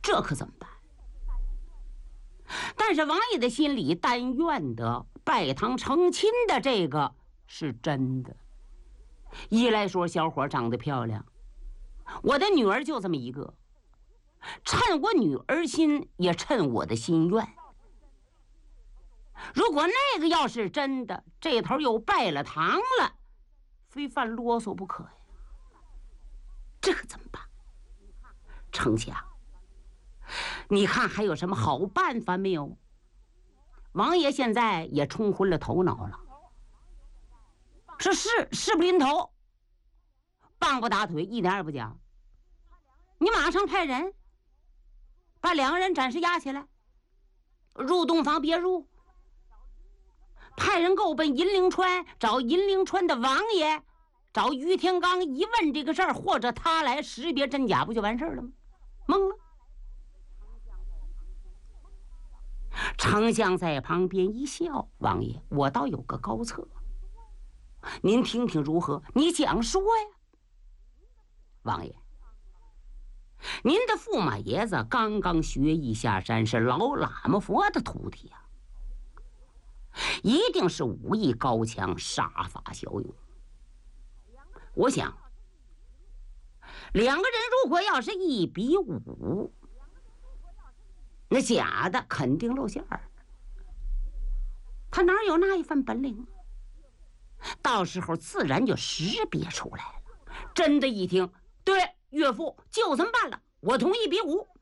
这可怎么办？但是王爷的心里但愿的拜堂成亲的这个是真的。一来说小伙长得漂亮，我的女儿就这么一个，趁我女儿心，也趁我的心愿。如果那个要是真的，这头又拜了堂了，非犯啰嗦不可呀。这可怎么办？丞相，你看还有什么好办法没有？王爷现在也冲昏了头脑了，说事不临头，棒不打腿，一点也不假。你马上派人把两个人暂时押起来，入洞房别入。派人够奔银铃川，找银铃川的王爷，找于天罡一问这个事儿，或者他来识别真假，不就完事儿了吗？懵了。丞相在旁边一笑：“王爷，我倒有个高策，您听听如何？你讲说呀。”王爷，您的驸马爷子刚刚学艺下山，是老喇嘛佛的徒弟呀，一定是武艺高强，杀法骁勇。我想，两个人如果要是1比5，那假的肯定露馅儿。他哪有那一份本领？到时候自然就识别出来了。真的一听，对，岳父就这么办了，我同意比5。